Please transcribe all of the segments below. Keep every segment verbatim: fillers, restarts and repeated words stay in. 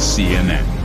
C N N.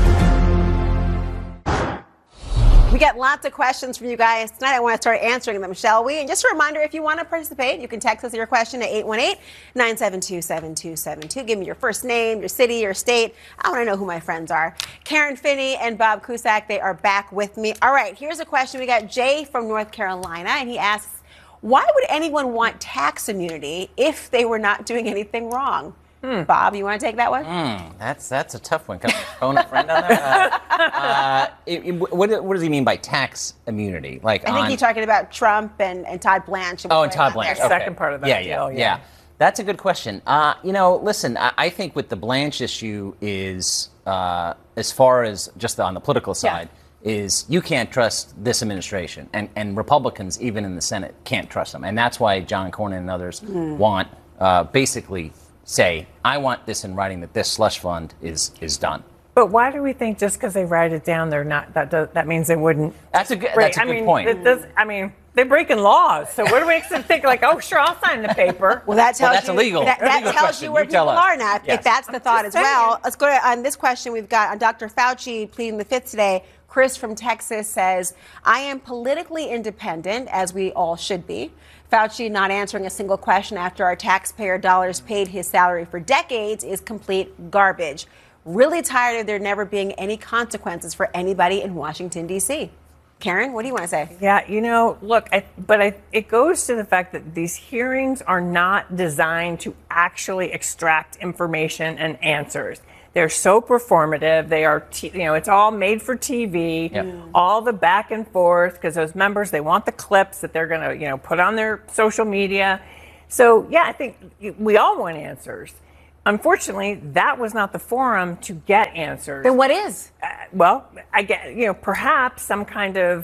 We get lots of questions from you guys tonight. I want to start answering them, shall we? And just a reminder, if you want to participate, you can text us your question at eight one eight, nine seven two, seven two seven two. Give me your first name, your city, your state. I want to know who my friends are. Karen Finney and Bob Cusack, they are back with me. All right, here's a question. We got Jay from North Carolina, and he asks, why would anyone want tax immunity if they were not doing anything wrong? Hmm. Bob, you want to take that one? Mm, that's that's a tough one. Can I phone a friend on that? Uh, uh, it, it, what, what does he mean by tax immunity? Like, I think on... he's talking about Trump and, and Todd Blanche. And oh, and Todd Blanche. The Okay. second part of that. Yeah, yeah, deal, yeah, yeah. That's a good question. Uh, you know, listen, I, I think with the Blanche issue is, uh, as far as just on the political side, yeah. is you can't trust this administration. And, and Republicans, even in the Senate, can't trust them. And that's why John Cornyn and others mm. want uh, basically say, I want this in writing that this slush fund is is done. But why do we think just because they write it down, they're not? That does, that means they wouldn't. That's a good. That's a I good mean, point. It does, I mean, they're breaking laws. So what do we think? Like, oh, sure, I'll sign the paper. Well, that tells well, that's you, illegal. That, that illegal tells question. you where you people us. are now. Yes. If that's the thought as saying. well. Let's go to on this question. We've got on Doctor Fauci pleading the fifth today. Chris from Texas says, I am politically independent, as we all should be. Fauci not answering a single question after our taxpayer dollars paid his salary for decades is complete garbage. Really tired of there never being any consequences for anybody in Washington, D C. Karen, what do you want to say? Yeah, you know, look, I, but I, it goes to the fact that these hearings are not designed to actually extract information and answers. They're so performative. They are, t- you know, it's all made for T V, yep. all the back and forth, because those members, they want the clips that they're going to, you know, put on their social media. So, yeah, I think we all want answers. Unfortunately, that was not the forum to get answers. Then what is? Uh, well, I get, you know, perhaps some kind of,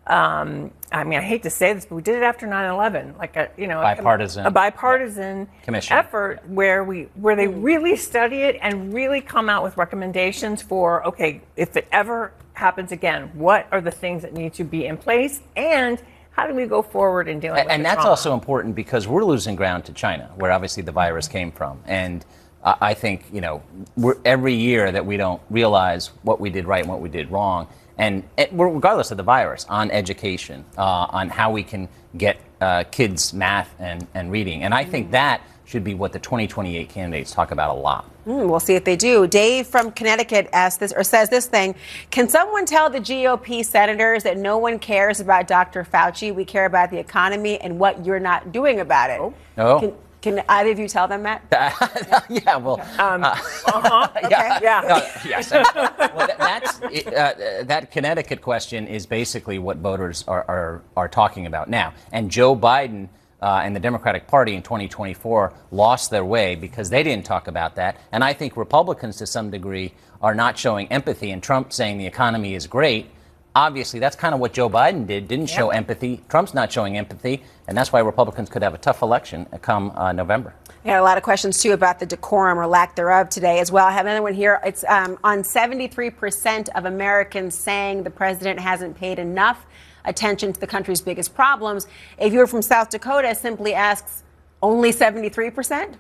um, I mean, I hate to say this, but we did it after nine eleven, like a, you know, bipartisan, a, a bipartisan commission effort where we, where they really study it and really come out with recommendations for, okay, if it ever happens again, what are the things that need to be in place, and how do we go forward in dealing and, with and the that's trauma? also important because we're losing ground to China, where obviously the virus came from, and uh, I think, you know, we're, every year that we don't realize what we did right and what we did wrong. And it, regardless of the virus, on education, uh, on how we can get uh, kids math and, and reading. And I think that should be what the twenty twenty-eight candidates talk about a lot. Mm, we'll see if they do. Dave from Connecticut asks this or says this thing. Can someone tell the G O P senators that no one cares about Doctor Fauci? We care about the economy and what you're not doing about it. Oh. oh. Can, Can either of you tell them that? yeah, well, um, uh, uh-huh. okay. yeah, yeah. Uh, yes. well, that, that's uh, that Connecticut question is basically what voters are are, are talking about now. And Joe Biden uh, and the Democratic Party in twenty twenty-four lost their way because they didn't talk about that. And I think Republicans, to some degree, are not showing empathy. And Trump saying the economy is great. Obviously, that's kind of what Joe Biden did, didn't show yeah. empathy. Trump's not showing empathy, and that's why Republicans could have a tough election come uh, November. I got a lot of questions, too, about the decorum or lack thereof today as well. I have another one here. It's um, on seventy-three percent of Americans saying the president hasn't paid enough attention to the country's biggest problems. If you're from South Dakota, simply asks, only seventy-three percent?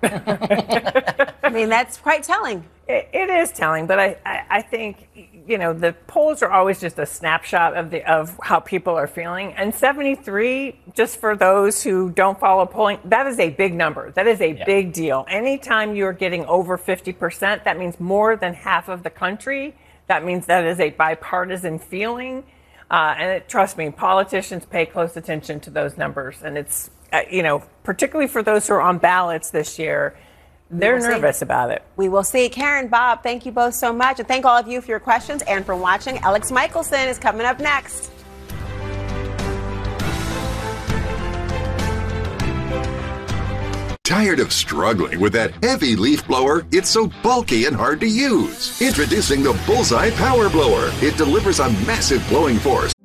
I mean, that's quite telling. It, it is telling, but I, I, I think, you know, the polls are always just a snapshot of the of how people are feeling. And seventy-three, just for those who don't follow polling, that is a big number. That is a yeah. big deal. Anytime you're getting over fifty percent, that means more than half of the country. That means that is a bipartisan feeling. Uh, and it, trust me, politicians pay close attention to those numbers. And it's, uh, you know, particularly for those who are on ballots this year, they're nervous about it. We will see. Karen, Bob, thank you both so much. And thank all of you for your questions and for watching. Alex Michelson is coming up next. Tired of struggling with that heavy leaf blower? It's so bulky and hard to use. Introducing the Bullseye Power Blower. It delivers a massive blowing force